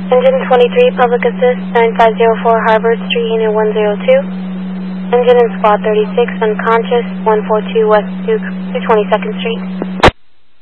Engine 23, Public Assist, 9504 Harvard Street, Unit 102. Engine in Squad 36, unconscious, 142 West Duke, 222nd Street.